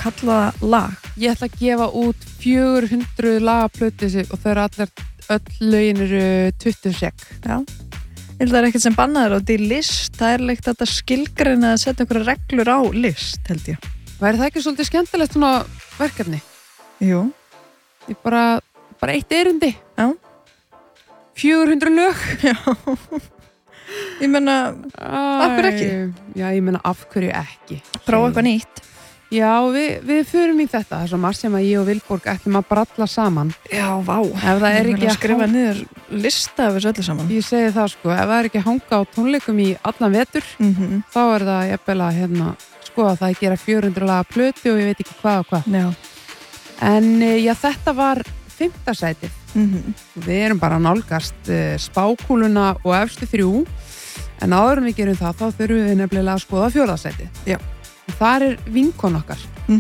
kalla það lag? Ég ætla að gefa út 400 lagaplötu og þau eru öll lögin eru 20 sek. Já. Ég held að það ekkert sem bannaður og þetta er list, það er leikt að skilgreina að setja einhverja reglur á list, held ég. Væri það ekki svolítið skemmtilegt svona verkefni? Jú. Ég bara eitt erindi. Já. 400 lög. Já. Ég meina, af hverju ekki? Já, ég meina af hverju ekki. Prófa eitthvað nýtt. Já, við förum í þetta. Það er svo margt sem að ég og Vilborg ætlum að bralla saman. Já, vá. Ef það er ekki að skrifa niður lista af þessu öllu saman. Ég segi það sko, ef það er ekki að hanga á tónleikum í allan vetur, þá er það jafnvel að skoða það að gera 400 laga plötu og ég veit ekki hvað og hvað. Já. En já, þetta var 5. sætið. Við erum bara að nálgast spákúluna og efstu 3, en áður en við gerum það, þá þurfum við nefnilega að skoða 4. sætið. Já. Og þar er vinkon okkar.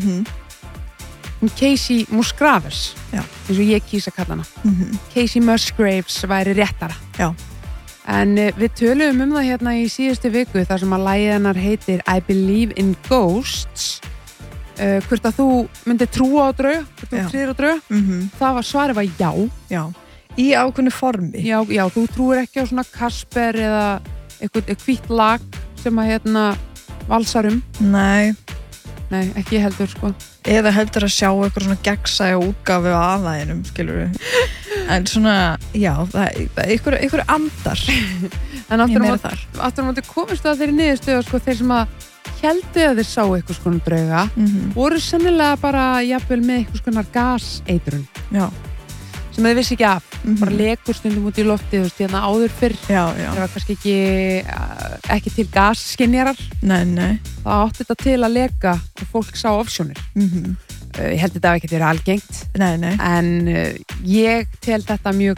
Casey Musgraves. Já. Eins og ég kýsa kalla hana. Casey Musgraves væri réttara. Já. En við töluðum það hérna í síðustu viku þar sem að lagið hennar heitir I Believe in Ghosts. Hvort að þú myndir trúa á drauga, hvort þú trýðir á drauga. Svarið var já. Já. Í ákveðnu formi. Já, þú trúir ekki á svona Kasper eða eitthvað hvítt lag sem að valsarum. Nei, ekki heldur sko. Eða heldur að sjá eitthvað svona gegnsæja útgáfu á aðlæðinum, skilur við. En svona, já, það er ykkur andar. En aftur á móti komist það þeirri niðurstöðu sko, þeir sem að héldu að þeir sá eitthvað svona drauga voru sennilega bara jafnvel með eitthvað svona gaseitrun. Já. Sem þeir vissi ekki af. Bara lekur stundum út í loftið, hérna áður fyrr. Já. Það var kannski ekki til gasskinjarar. Nei. Það átti þetta til að leka og fólk sá ofsjónir. Ég held þetta ekki að vera algengt. Nei. En ég tel þetta mjög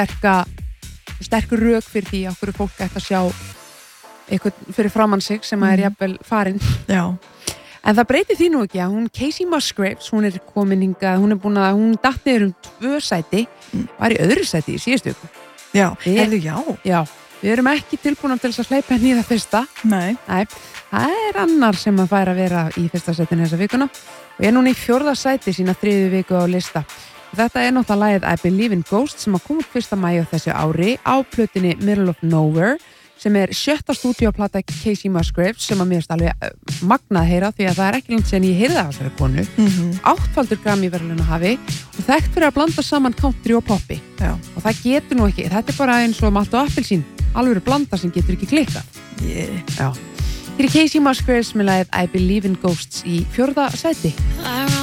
sterkur rök fyrir því að hverju fólk ætti að sjá eitthvað fyrir framann sig sem er jafnvel farinn. Já. En það breytir því nú ekki að hún Casey Musgraves, hún er komin hingað, hún datt niður 2 sæti, var í öðru sæti í síðustu viku. Já, Já, við erum ekki tilbúin til þess að hleypa henni í það fyrsta. Nei, það er annar sem að færa að vera í fyrsta sætinu þessa vikuna og er núna í 4. sæti sína 3. viku á lista. Þetta er náttúrulega lagið I Believe in Ghosts sem að koma út 1. maí á þessu ári á plötunni Middle of Nowhere sem er 7. stúdíóplata Casey Musgraves sem að mér finnst alveg magnað heyra því að það er ekki langt síðan ég heyrði af þessari konu. 8-faldur Grammy-verðlauna hafi og þekkt fyrir að blanda saman country og poppi. Já. Og það getur nú ekki, þetta er bara eins og malt og appelsín, alveg blanda sem getur ekki klikkað. Já. Hér er Casey Musgraves með lagið I Believe in Ghosts í 4. sæti.